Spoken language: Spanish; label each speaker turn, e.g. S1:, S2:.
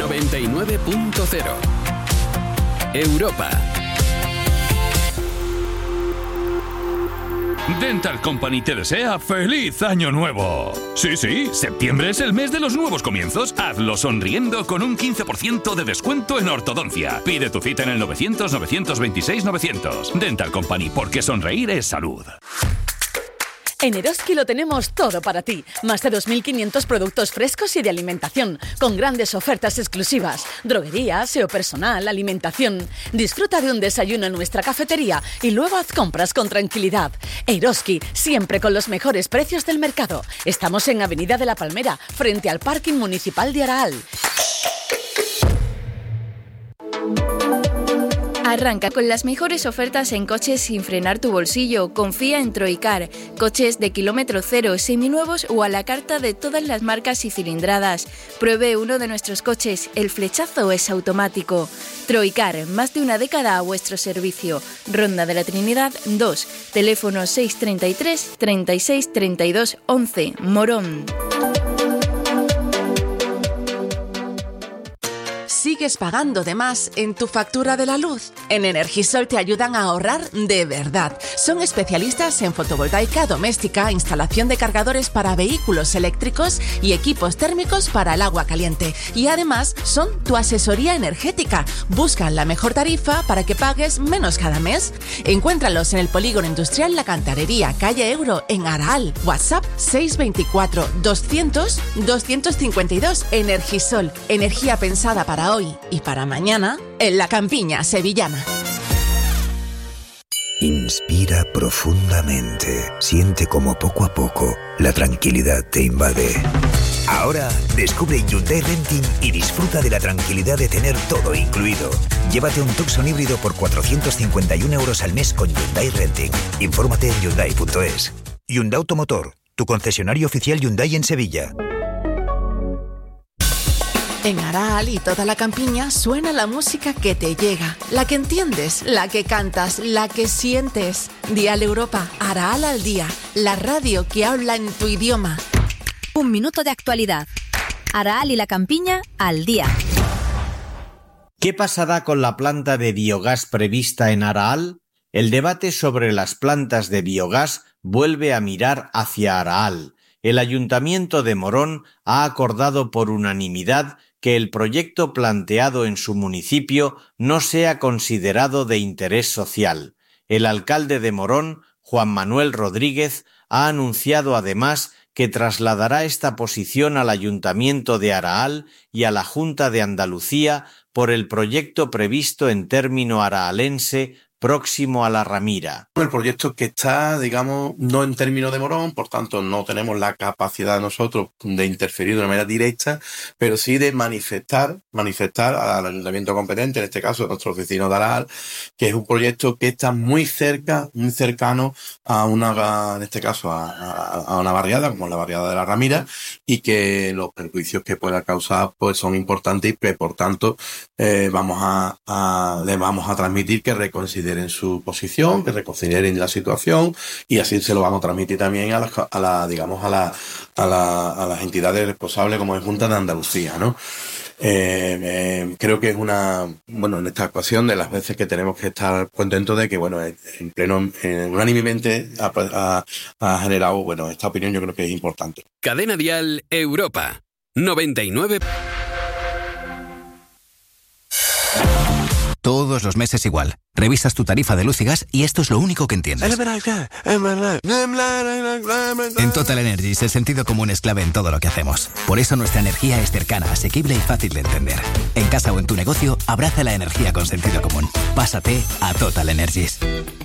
S1: 99.0 Europa.
S2: Dental Company te desea ¡Feliz Año Nuevo! Sí, septiembre es el mes de los nuevos comienzos. Hazlo sonriendo con un 15% de descuento en ortodoncia. Pide tu cita en el 900-926-900. Dental Company, porque sonreír es salud.
S3: En Eroski lo tenemos todo para ti. Más de 2.500 productos frescos y de alimentación, con grandes ofertas exclusivas. Droguería, aseo personal, alimentación. Disfruta de un desayuno en nuestra cafetería y luego haz compras con tranquilidad. Eroski, siempre con los mejores precios del mercado. Estamos en Avenida de la Palmera, frente al Parking Municipal de Araal.
S4: Arranca con las mejores ofertas en coches sin frenar tu bolsillo. Confía en Troicar. Coches de kilómetro cero, seminuevos o a la carta de todas las marcas y cilindradas. Pruebe uno de nuestros coches. El flechazo es automático. Troicar, más de una década a vuestro servicio. Ronda de la Trinidad 2. Teléfono 633 36 32 11. Morón.
S5: ¿Sigues pagando de más en tu factura de la luz? En Energisol te ayudan a ahorrar de verdad. Son especialistas en fotovoltaica doméstica, instalación de cargadores para vehículos eléctricos y equipos térmicos para el agua caliente. Y además son tu asesoría energética. Buscan la mejor tarifa para que pagues menos cada mes. Encuéntralos en el Polígono Industrial La Cantarería, calle Euro, en Araal. WhatsApp 624 200 252. Energisol. Energía pensada para hoy y para mañana en la campiña sevillana.
S6: Inspira profundamente. Siente como poco a poco la tranquilidad te invade. Ahora descubre Hyundai Renting y disfruta de la tranquilidad de tener todo incluido. Llévate un Tucson híbrido por 451 euros al mes con Hyundai Renting. Infórmate en Hyundai.es. Hyundai Automotor, tu concesionario oficial Hyundai en Sevilla.
S5: En Araal y toda la campiña suena la música que te llega, la que entiendes, la que cantas, la que sientes. Dial Europa, Araal al día, la radio que habla en tu idioma.
S7: Un minuto de actualidad. Araal y la campiña al día.
S8: ¿Qué pasará con la planta de biogás prevista en Araal? El debate sobre las plantas de biogás vuelve a mirar hacia Araal. El Ayuntamiento de Morón ha acordado por unanimidad que el proyecto planteado en su municipio no sea considerado de interés social. El alcalde de Morón, Juan Manuel Rodríguez, ha anunciado además que trasladará esta posición al Ayuntamiento de Araal y a la Junta de Andalucía por el proyecto previsto en término araalense próximo a la Ramira.
S9: El proyecto que está, digamos, no en términos de Morón, por tanto no tenemos la capacidad nosotros de interferir de una manera directa, pero sí de manifestar al ayuntamiento competente, en este caso nuestro vecino de Araal, que es un proyecto que está muy cercano a una, en este caso a una barriada, como la barriada de la Ramira, y que los perjuicios que pueda causar pues son importantes y que por tanto le vamos a transmitir que reconsideren su posición, que reconsideren la situación, y así se lo vamos a transmitir también a las entidades responsables como es Junta de Andalucía, ¿no? Creo que es en esta ocasión de las veces que tenemos que estar contentos de que, en pleno, unánimemente ha generado, esta opinión yo creo que es importante.
S1: Cadena Dial Europa 99.
S10: Todos los meses igual. Revisas tu tarifa de luz y gas y esto es lo único que entiendes. En Total Energies el sentido común es clave en todo lo que hacemos. Por eso nuestra energía es cercana, asequible y fácil de entender. En casa o en tu negocio, abraza la energía con sentido común. Pásate a Total Energies.